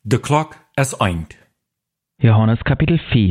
De klok is eind. Johannes Kapitel 5.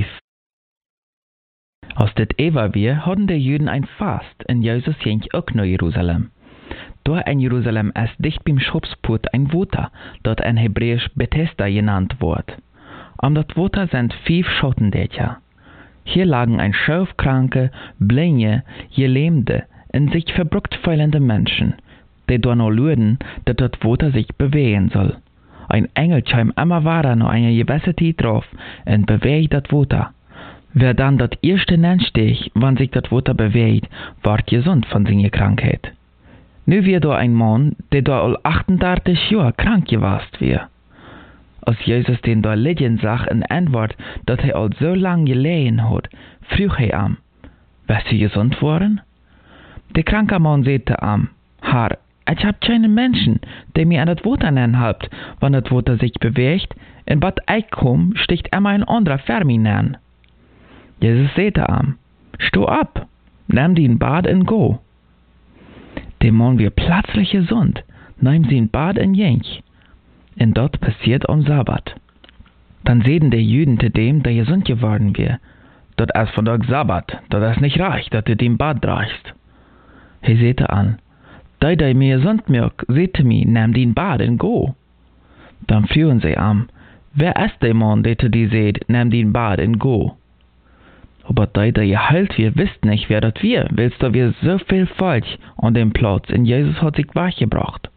Als dit Eva weer, hadden de Juden ein Fast en Jezus ging ook naar Jeruzalem. Door in Jeruzalem is dicht beim Schopspoort ein Water, dat in Hebräisch Bethesda genannt wordt. Am dat Water sind 5 Schottendächer. Hier lagen ein Schöfkranke, Blinde, Gelähmte en sich verbruckt feilende Menschen, die door nou luiden dat dat Water sich bewegen soll. Ein Engel kam immer weiter noch eine gewisse Zeit drauf und bewegt das Water. Wer dann das erste nennt, wann sich das Water bewegt, wird gesund von seiner Krankheit. Nu wird da ein Mann, der da all 38 Jahre krank gewesen war. Als Jesus den da liegen sah in Antwort, dass er all so lang gelegen hat, frug er ihm, wirst du gesund worden? Der kranke Mann sagte ihm, Herr, ich hab keine Menschen, die mir an das Water nennen helpt, wenn das Water sich bewegt, und bad ich komm, sticht immer ein anderer für mich nennen. Jesus sagte ihm, steh ab, nimm den Bad und go. Der Mann wird plötzlich gesund, nahm sein Bad und ging. Und dort passiert am Sabbat. Dann sehen die Juden zu dem, der gesund geworden wird, dort ist von der Sabbat, dort ist nicht reich, dass du den Bad reichst. Er sagte an, der mir gesund macht, sagte mir, nimm den Bad und go. Dann fragen sie an, wer ist der Mann, der zu dir sagt, nimm den Bad und go? Aber der geheilt wird, wisst nicht, wer das wir, willst du wir so viel falsch an dem Platz, und Jesus hat sich wachgebracht.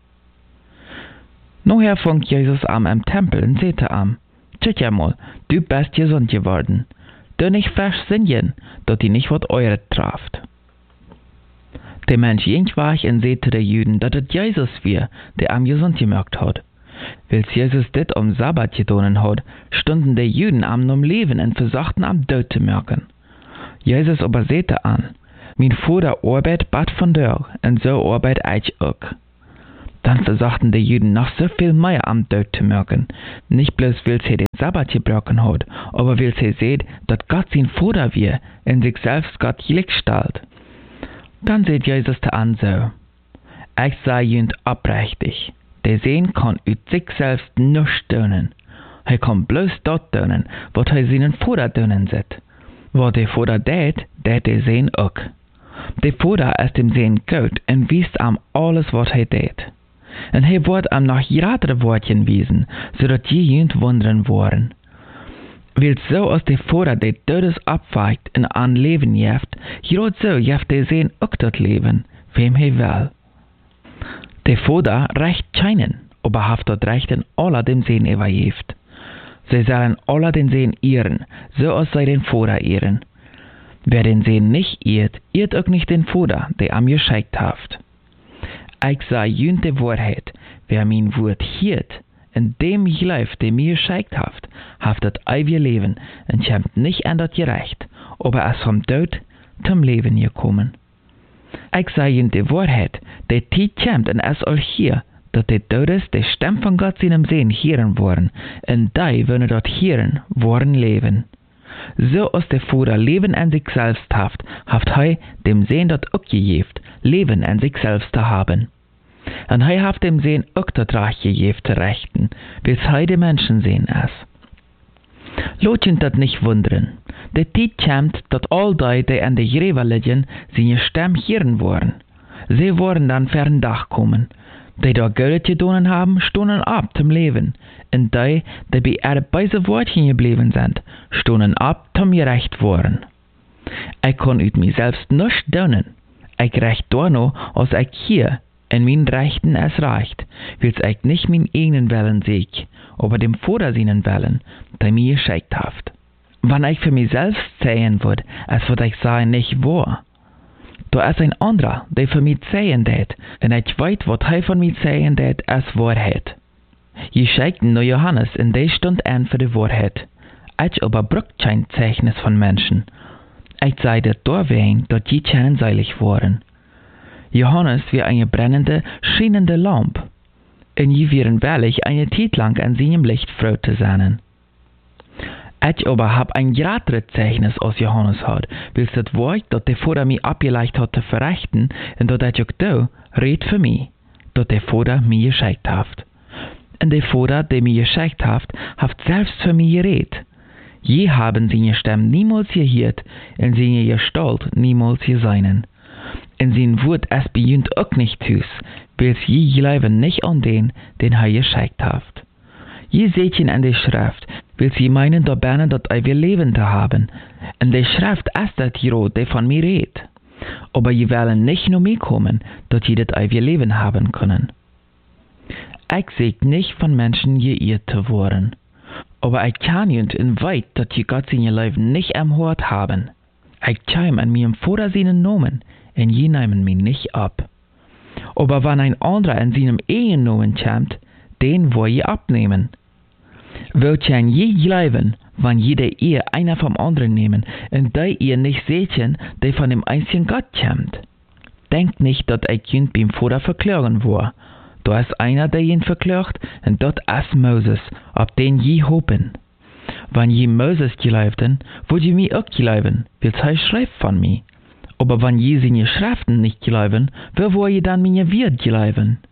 Nachher fängt Jesus an im Tempel und sagte an, tschüss mal, du bist gesund geworden. Du nicht fest singen, dass die nicht was eure traft. Der Mensch ging weg und sagte den Juden, dass es Jesus war, der am gesund gemacht hat. Weil Jesus dit am Sabbat getan hat, stunden die Juden am Leben und versuchten am Tod zu merken. Jesus aber sagte an, mein Vater arbeitet bad von dir, und so arbeit ich auch. Dann versuchten die Juden noch so viel mehr am Tod zu merken, nicht bloß weil sie den Sabbat gebrochen hat, aber weil sie seht, dass Gott sein Vater war, und sich selbst Gott gleich stellt. Dann sagt Jesus zu an so, ich sei jünd aufrichtig, der sehen kann ut sich selbst nicht tun. Er kann bloß dort tun, was er seinen Vater tun sieht. Was der Vater tät, der sehen auch. Der Vater ist dem Sehen gut und wiest am alles, was er tät. Und er wird am noch weitere Wortchen wiesen, so dass die jünd wundern worden. Weil so als der Vater der Todes abweicht und an Leben jeft, gerade so jeft der Sehen auch das Leben, wem er will. Der Vater recht scheinen, aber haft das Recht in aller dem Sehen überjeft. Sie sollen alle den Sehen ehren, so als sei den Vater ehren. Wer den Sehen nicht ehrt, ehrt auch nicht den Vater, der am geschickt haft. Ich sage jünd die Wahrheit, wer mein Wort hiert, in dem ich leif, der mir geschickt haft das ewige Leben und kommt nicht an das Gerecht, aber es vom Tod zum Leben gekommen. Ich sage jünd die Wahrheit, der Tiet kommt und es all hier, dass die Todes die Stimme von Gott seinem Sehen hören wollen, und die, wenn dort hören, wollen leben. So als der Vater Leben an sich selbst haft er dem Sehen dort auch gegeben, Leben an sich selbst zu haben. Und er haft dem Sehen auch das Recht gegeben zu rechten, bis er die Menschen sehen es. Lot ihn das nicht wundern. Der Zeit kommt, dass all die an der Gräber liegen, seine Stimme hören wollen. Sie wollen dann für ein Dach kommen. Die da Geld getan haben, stonden ab zum Leben. Und die bei ihre beise Wortchen geblieben sind, stonden ab zum gerecht worden. Ich kann ut mir selbst nicht tun. Ich recht da noch, als ich hier in meinen Rechten es reicht, weil ich nicht meinen eigenen Willen sehe, aber dem Vater seinen Willen, der mir geschickt haft. Wenn ich für mich selbst sehen würde, als würde ich sagen, nicht wahr. Da ist ein anderer, der für mich sehen tät, und ich weiß, was er von mir sehen tät, als Wahrheit. Ich schickten nur Johannes, in der Stund an für die Wahrheit. Ich aber braucht kein Zeichnis von Menschen. Ich sei der Dorwein, dass die kennen seilig waren. Johannes wie eine brennende, schienende Lampe. Und je wären wellig eine Zeit lang an seinem Licht froh zu sein. Ich aber hab ein größeres Zeichnis als Johannes hat, weil das Wort, das der Vater mir abgeleicht hat zu verrichten, und das ich auch da, red für mich, dass der Vater mir geschickt haft. En der Vater, der mir geschickt haft selbst für mich geredet. Je haben seine Stimme niemals gehört, en seine Gestalt niemals gesehen. En sein Wort es bejunt auch nicht zus, weil je glauben nicht an den er geschickt haft. Je seht ihn an der Schrift, weil sie meinen, da berne dat ewige Leben zu haben. En der Schrift ist dat hier, der von mir redet. Aber je wollen nicht nur mir kommen, dat je dat ewige Leben haben können. Ich seht nicht von Menschen geirrt zu worden. Aber ich kann jünt in weit, dat je Gott seine Leben nicht erhört haben. Ich käm an mir im Vater seinen Namen, en je nehmen mich nicht ab. Aber wenn ein anderer in seinem eigenen Namen kämt, den will je abnehmen. Wollt ihr an je glauben, wenn jeder ihr einer vom anderen nehmen, und da ihr nicht sehtchen, der von dem einzigen Gott kämt? Denkt nicht, dass ich jünt beim Vater verklagen war. Da ist einer, der ihn verklagt, und dort ist Moses, auf den je hopen. Wenn je Moses glaubten, wollt ihr mir auch glauben, weil er schreibt von mir. Aber wenn je seine Schriften nicht glauben, wer wollt ihr dann mir wird glauben?